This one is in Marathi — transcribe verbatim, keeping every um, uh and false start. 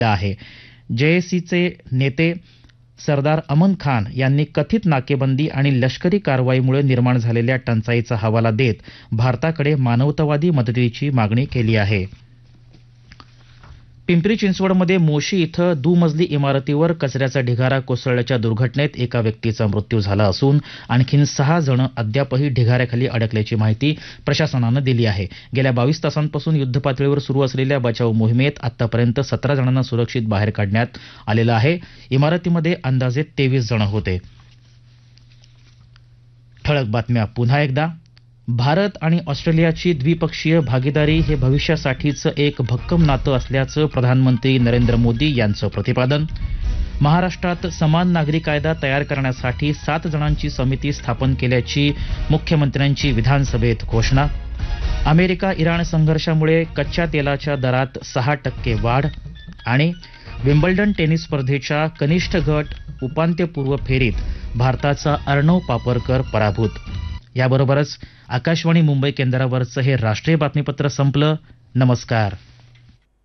आहे. जेएसीचे नेते सरदार अमन खान यांनी कथित नाकेबंदी आणि लष्करी कारवाईमुळे निर्माण झालेल्या टंचाईचा हवाला देत भारताकडे मानवतावादी मदतीची मागणी केली आहे. पिंपरी चिंचवडमध्ये मोशी इथं दुमजली इमारतीवर कचऱ्याचा ढिगारा कोसळल्याच्या दुर्घटनेत एका व्यक्तीचा मृत्यू झाला असून आणखी सहा जण अद्यापही ढिगाऱ्याखाली अडकल्याची माहिती प्रशासनानं दिली आहे. गेल्या बावीस तासांपासून युद्धपातळीवर सुरू असलेल्या बचाव मोहिमेत आतापर्यंत सतरा जणांना सुरक्षित बाहेर काढण्यात आलेलं आहे. इमारतीमध्ये अंदाजे तेवीस जण होते. ठळक बातम्या पुन्हा एकदा. भारत आणि ऑस्ट्रेलियाची द्विपक्षीय भागीदारी हे भविष्यासाठीचं एक भक्कम नातं असल्याचं प्रधानमंत्री नरेंद्र मोदी यांचं प्रतिपादन. महाराष्ट्रात समान नागरी कायदा तयार करण्यासाठी सात जणांची समिती स्थापन केल्याची मुख्यमंत्र्यांची विधानसभेत घोषणा. अमेरिका इराण संघर्षामुळे कच्च्या तेलाच्या दरात सहा टक्के वाढ. आणि विम्बल्डन टेनिस स्पर्धेच्या कनिष्ठ गट उपांत्यपूर्व फेरीत भारताचा अर्णव पापरकर पराभूत. याबरोबरच आकाशवाणी मुंबई केंद्रावरचं हे राष्ट्रीय बातमीपत्र संपलं. नमस्कार.